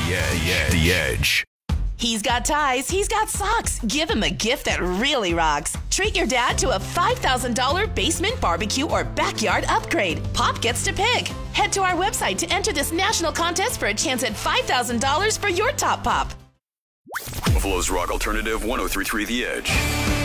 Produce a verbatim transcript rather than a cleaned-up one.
Edge. The Edge. The Edge. He's got ties, he's got socks. Give him a gift that really rocks. Treat your dad to a five thousand dollars basement barbecue or backyard upgrade. Pop gets to pick. Head to our website to enter this national contest for a chance at five thousand dollars for your top pop. Buffalo's Rock Alternative one oh three point three The Edge.